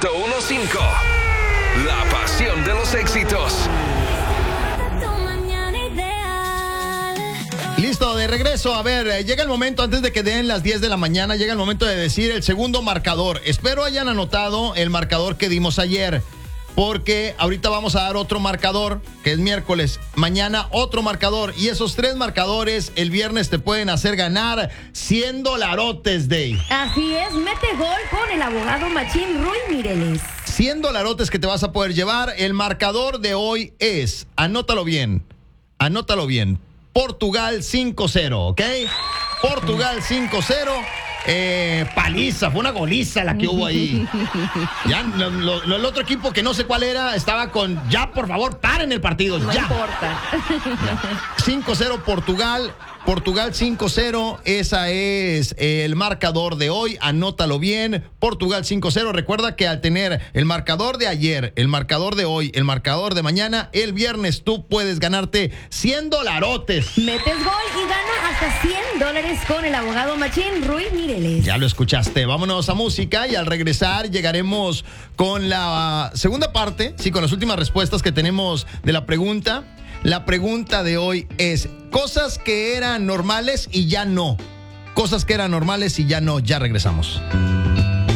101.5. La pasión de los éxitos. Listo, de regreso. A ver, llega el momento, antes de que den las 10 de la mañana, llega el momento de decir el segundo marcador. Espero hayan anotado el marcador que dimos ayer, porque ahorita vamos a dar otro marcador, que es miércoles. Mañana otro marcador. Y esos 3 marcadores el viernes te pueden hacer ganar $100, Dave. Así es, mete gol con el abogado Machín Ruy Mireles. $100 que te vas a poder llevar. El marcador de hoy es, anótalo bien, Portugal 5-0, ¿ok? Portugal 5-0. Paliza, fue una goliza la que hubo ahí. Ya, el otro equipo que no sé cuál era, estaba con, ya por favor, paren el partido, No ya. importa. 5-0 Portugal 5-0, esa es el marcador de hoy, anótalo bien, Portugal 5-0, recuerda que al tener el marcador de ayer, el marcador de hoy, el marcador de mañana, el viernes tú puedes ganarte $100. Metes gol y gana hasta $100 con el abogado Machín Ruy Mireles. Ya lo escuchaste, vámonos a música y al regresar llegaremos con la segunda parte, sí, con las últimas respuestas que tenemos de la pregunta. La pregunta de hoy es, cosas que eran normales y ya no. Cosas que eran normales y ya no. Ya regresamos.